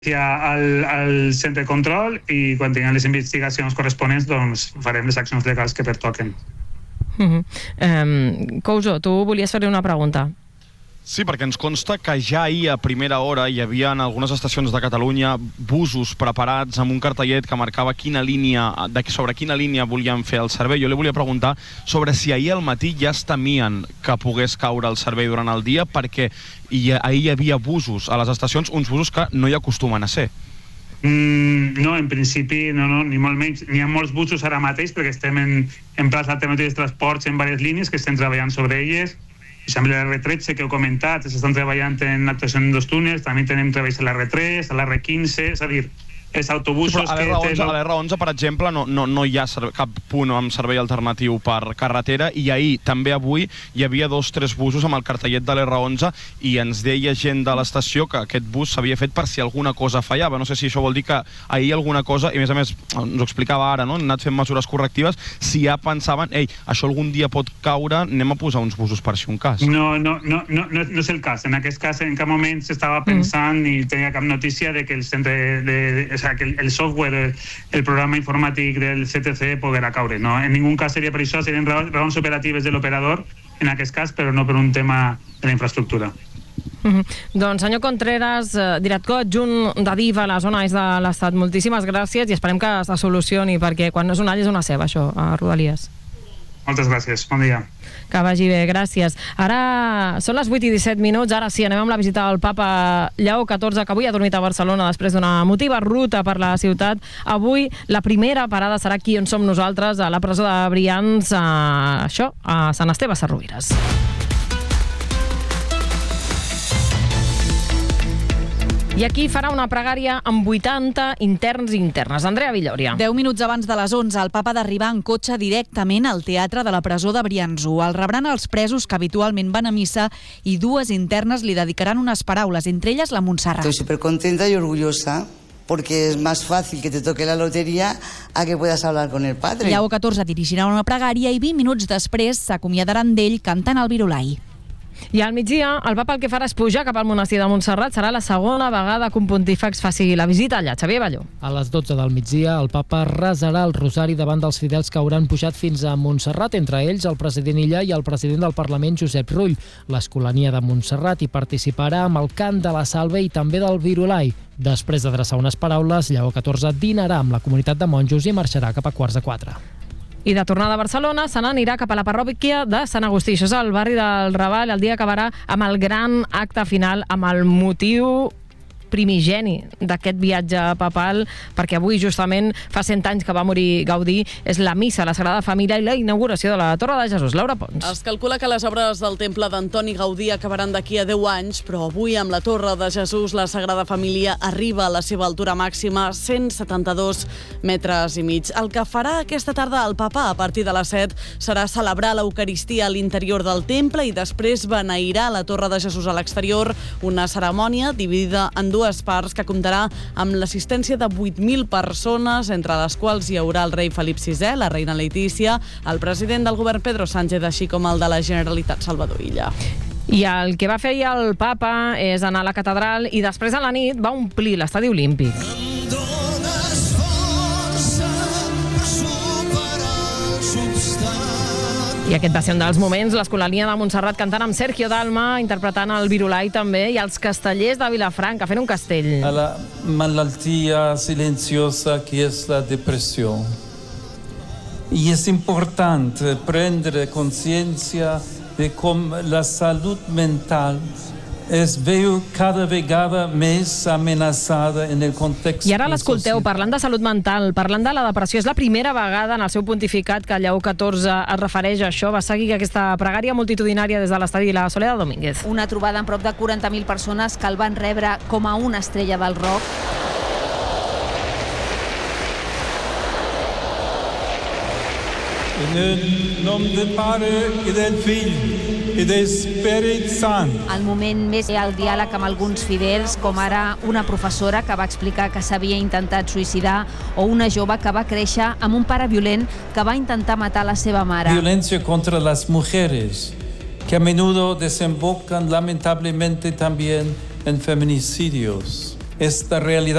al centre de control i quan tinguem les investigacions corresponents doncs farem les accions legals que pertoquen. Couso, tu volies fer-li una pregunta. Sí, perquè ens consta que ja ahir a primera hora hi havia en algunes estacions de Catalunya busos preparats amb un cartellet que marcava sobre quina línia volien fer el servei. Jo li volia preguntar sobre si ahir al matí ja es temien que pogués caure el servei durant el dia, perquè ahir hi havia busos a les estacions, uns busos que no hi acostumen a ser. No, en principi no, ni molt menys. N'hi ha molts busos ara mateix perquè estem en plans alternatius de transports en diverses línies que estem treballant sobre elles. Sembla l'R13 que heu comentat, s'estan treballant en actuació en 2 túnels, també tenim treballs a l'R3, a l'R15, és a dir, els autobusos a l'R11, per exemple, no hi ha cap punt amb servei alternatiu per carretera, i ahir, també avui, hi havia 2 o 3 busos amb el cartellet de l'R11 i ens deia gent de l'estació que aquest bus s'havia fet per si alguna cosa fallava. No sé si això vol dir que ahir alguna cosa, i a més ens ho explicava ara, no? Han anat fent mesures correctives, si ja pensaven, això algun dia pot caure, anem a posar uns busos per si un cas. No és el cas. En aquest cas, en cap moment s'estava pensant ni tenia cap notícia de que el centre que el software, el programa informàtic del CTC poguera caure. No? En ningú cas seria per això, serien raons operatives de l'operador, en aquest cas, però no per un tema de la infraestructura. Doncs senyor Contreras, director adjunt d'Adif a la zona est de l'Estat, moltíssimes gràcies i esperem que se solucioni, perquè quan no és una all és una ceba, això, a Rodalies. Moltes gràcies, bon dia. Que vagi bé, gràcies. Ara són les 8:17, ara sí, anem amb la visita del papa Lleó XIV, que avui ha dormit a Barcelona després d'una emotiva ruta per la ciutat. Avui la primera parada serà aquí on som nosaltres, a la presó de Brians, a Sant Esteve Sesrovires. I aquí farà una pregària amb 80 interns i internes. Andrea Villòria. 10 minuts abans de les 11, el papa d'arribar en cotxe directament al teatre de la presó de Brianço. El rebran els presos que habitualment van a missa i 2 internes li dedicaran unes paraules, entre elles la Montserrat. Estoy súper contenta y orgullosa porque es más fácil que te toque la lotería a que puedas hablar con el padre. Lleó XIV dirigirà una pregària i 20 minuts després s'acomiadaran d'ell cantant el Virolai. I al migdia, el papa el que farà és pujar cap al monestir de Montserrat. Serà la segona vegada que un pontífex faci la visita allà. Xavier Balló. A les 12 del migdia, el papa resarà el rosari davant dels fidels que hauran pujat fins a Montserrat, entre ells el president Illa i el president del Parlament, Josep Rull. L'Escolania de Montserrat hi participarà amb el cant de la Salve i també del Virolai. Després d'adreçar unes paraules, Lleó XIV dinarà amb la comunitat de monjos i marxarà cap a 3:45. I de tornada a Barcelona, se n'anirà cap a la parròquia de Sant Agustí. Això és el barri del Raval. El dia acabarà amb el gran acte final, amb el motiu primigeni d'aquest viatge papal, perquè avui justament fa 100 anys que va morir Gaudí. És la missa a la Sagrada Família i la inauguració de la Torre de Jesús. Laura Pons. Es calcula que les obres del temple d'Antoni Gaudí acabaran d'aquí a 10 anys, però avui amb la Torre de Jesús la Sagrada Família arriba a la seva altura màxima, 172 metres i mig. El que farà aquesta tarda el papa a partir de les 7 serà celebrar l'Eucaristia a l'interior del temple i després beneirà la Torre de Jesús a l'exterior, una cerimònia dividida en 2 parts que comptarà amb l'assistència de 8.000 persones, entre les quals hi haurà el rei Felip VI, la reina Letícia, el president del govern Pedro Sánchez, així com el de la Generalitat Salvador Illa. I el que va fer ahir el papa és anar a la catedral i després a la nit va omplir l'estadi olímpic. I aquest va ser un dels moments, l'Escolania de Montserrat cantant amb Sergio Dalma, interpretant el Virolai també, i els castellers de Vilafranca fent un castell. A la malaltia silenciosa que és la depressió. I és important prendre consciència de com la salut mental es veu cada vegada més amenaçada en el context. I ara l'escolteu parlant de salut mental, parlant de la depressió. És la primera vegada en el seu pontificat que Lleó XIV es refereix a això. Va seguir aquesta pregària multitudinària des de l'estadi la Soledad Domínguez. Una trobada amb prop de 40.000 persones que el van rebre com a una estrella del rock. En el nom del Pare i del Fill i de l'Espírit Sant. El moment més el diàleg amb alguns fidels, com ara una professora que va explicar que s'havia intentat suïcidar o una jove que va créixer amb un pare violent que va intentar matar la seva mare. Violencia contra las mujeres, que a menudo desembocan lamentablemente también en feminicidios. esta realidad